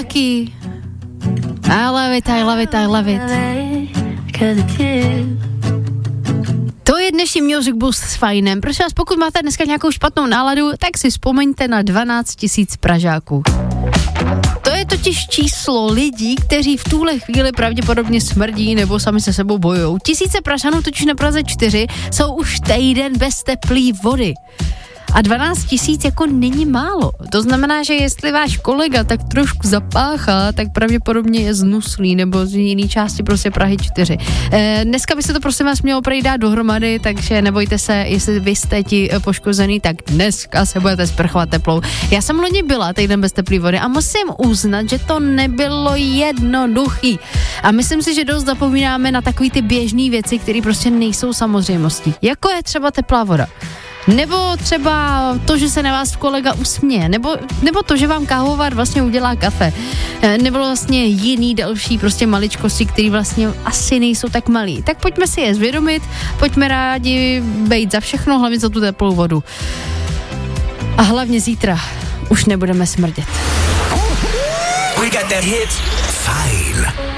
Lucky. I love it, I love it, I love it. To je dnešní Music Boost s Fajnem. Prosím vás, pokud máte dneska nějakou špatnou náladu, tak si vzpomeňte na 12 000 Pražáků. To je totiž číslo lidí, kteří v tuhle chvíli pravděpodobně smrdí nebo sami se sebou bojujou. Tisíce Pražanů totiž na Praze 4 jsou už týden bez teplý vody. A 12 000 jako není málo. To znamená, že jestli váš kolega tak trošku zapáchá, tak pravděpodobně je z Nuslí nebo z jiné části prostě Prahy 4. Dneska by se to prosím vás mělo dát dohromady, takže nebojte se, jestli vy jste ti poškozený, tak dneska se budete sprchovat teplou. Já jsem loni byla týden bez teplý vody a musím uznat, že to nebylo jednoduchý. A myslím si, že dost zapomínáme na takový ty běžné věci, které prostě nejsou samozřejmostí. Jako je třeba teplá voda. Nebo třeba to, že se na vás kolega usměje, nebo to, že vám kávovar vlastně udělá kafe, nebo vlastně jiný další prostě maličkosti, které vlastně asi nejsou tak malý. Tak pojďme si je zvědomit, pojďme rádi bejt za všechno, hlavně za tu teplou vodu. A hlavně zítra už nebudeme smrdět. We got that hit. Fajn.